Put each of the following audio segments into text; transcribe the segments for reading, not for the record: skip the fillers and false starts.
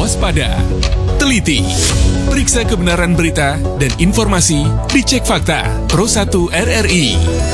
waspada, teliti, periksa kebenaran berita dan informasi di Cek Fakta Pro 1 RRI.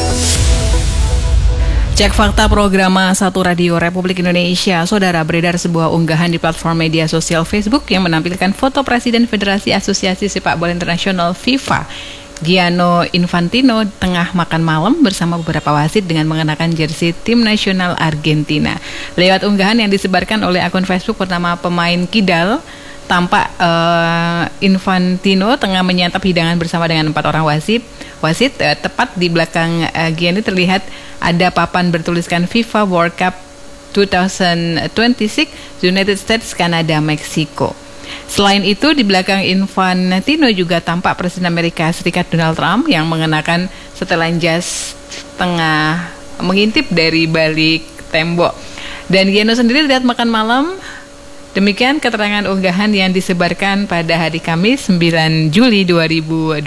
Cek Fakta program 1 Radio Republik Indonesia. Saudara, beredar sebuah unggahan di platform media sosial Facebook yang menampilkan foto Presiden Federasi Asosiasi Sepak Bola Internasional FIFA, Gianni Infantino, tengah makan malam bersama beberapa wasit dengan mengenakan jersey tim nasional Argentina. Lewat unggahan yang disebarkan oleh akun Facebook bernama Pemain Kidal, tampak Infantino tengah menyantap hidangan bersama dengan 4 orang wasit. Tepat di belakang Gianni terlihat ada papan bertuliskan FIFA World Cup 2026 United States, Kanada, Meksiko. Selain itu, di belakang Infantino juga tampak Presiden Amerika Serikat Donald Trump yang mengenakan setelan jas tengah mengintip dari balik tembok. Dan Gianni sendiri terlihat makan malam. Demikian keterangan unggahan yang disebarkan pada hari Kamis 9 Juli 2026.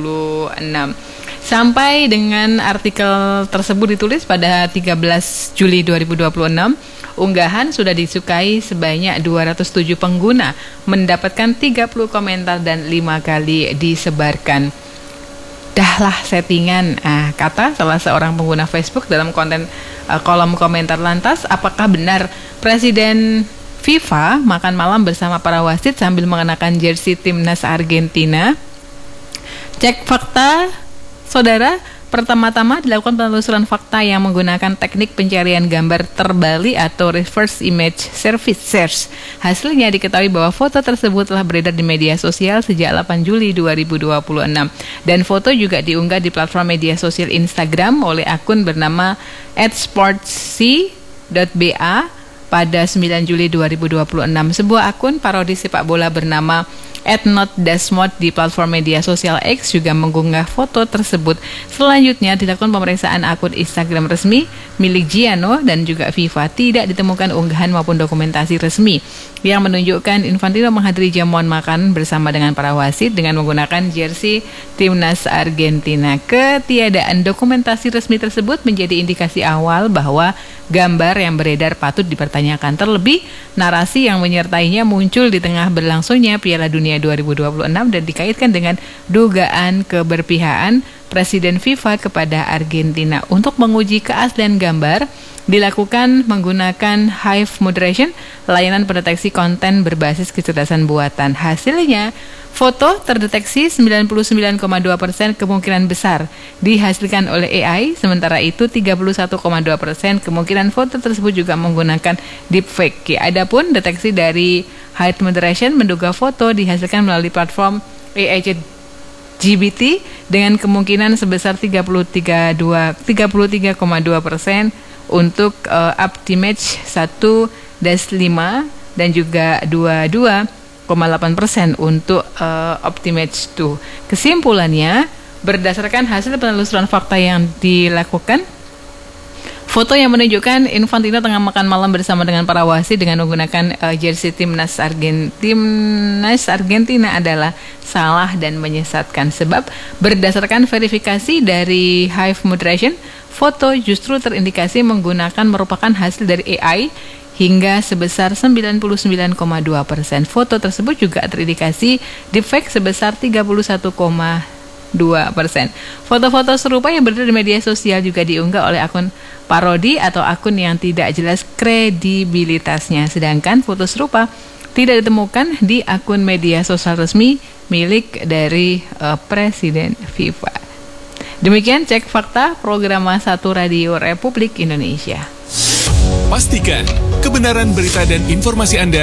Sampai dengan artikel tersebut ditulis pada 13 Juli 2026, unggahan sudah disukai sebanyak 207 pengguna, mendapatkan 30 komentar dan 5 kali disebarkan. Dahlah settingan, kata salah seorang pengguna Facebook dalam konten kolom komentar. Lantas, apakah benar Presiden FIFA makan malam bersama para wasit sambil mengenakan jersey timnas Argentina? Cek fakta, saudara. Pertama-tama dilakukan penelusuran fakta yang menggunakan teknik pencarian gambar terbalik atau reverse image search. Hasilnya diketahui bahwa foto tersebut telah beredar di media sosial sejak 8 Juli 2026. Dan foto juga diunggah di platform media sosial Instagram oleh akun bernama @sportsc.ba pada 9 Juli 2026. Sebuah akun parodi sepak bola bernama @notdasmod di platform media sosial X juga mengunggah foto tersebut. Selanjutnya dilakukan pemeriksaan akun Instagram resmi milik Gianni dan juga FIFA. Tidak ditemukan unggahan maupun dokumentasi resmi yang menunjukkan Infantino menghadiri jamuan makan bersama dengan para wasit dengan menggunakan jersey timnas Argentina. Ketiadaan dokumentasi resmi tersebut menjadi indikasi awal bahwa gambar yang beredar patut dipertanyakan. Terlebih, narasi yang menyertainya muncul di tengah berlangsungnya Piala Dunia 2026 dan dikaitkan dengan dugaan keberpihakan Presiden FIFA kepada Argentina. Untuk menguji keaslian gambar, dilakukan menggunakan Hive Moderation, layanan pendeteksi konten berbasis kecerdasan buatan. Hasilnya, foto terdeteksi 99,2% kemungkinan besar dihasilkan oleh AI, sementara itu 31,2% kemungkinan foto tersebut juga menggunakan deepfake. Adapun deteksi dari Hive Moderation menduga foto dihasilkan melalui platform AI GPT dengan kemungkinan sebesar 33,2% untuk Optimage 1-5 dan juga 22,8% untuk Optimage 2. Kesimpulannya, berdasarkan hasil penelusuran fakta yang dilakukan, foto yang menunjukkan Infantino tengah makan malam bersama dengan para wasit dengan menggunakan jersey timnas Argentina adalah salah dan menyesatkan. Sebab berdasarkan verifikasi dari Hive Moderation, foto justru terindikasi merupakan hasil dari AI hingga sebesar 99,2%. Foto tersebut juga terindikasi deepfake sebesar 31,2%. Foto-foto serupa yang beredar di media sosial juga diunggah oleh akun parodi atau akun yang tidak jelas kredibilitasnya. Sedangkan foto serupa tidak ditemukan di akun media sosial resmi milik dari Presiden FIFA. Demikian Cek Fakta program 1 Radio Republik Indonesia. Pastikan kebenaran berita dan informasi Anda